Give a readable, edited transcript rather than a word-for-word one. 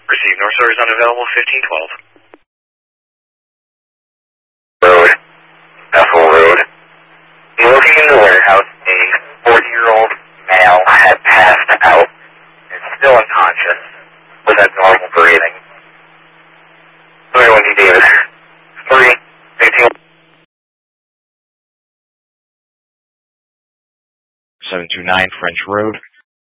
Receive North Star is unavailable, 1512. Road. Bethel Road. Looking in the warehouse, a 40-year-old male had passed out and still unconscious with abnormal breathing. 31D David. 3, 18. 729 French Road.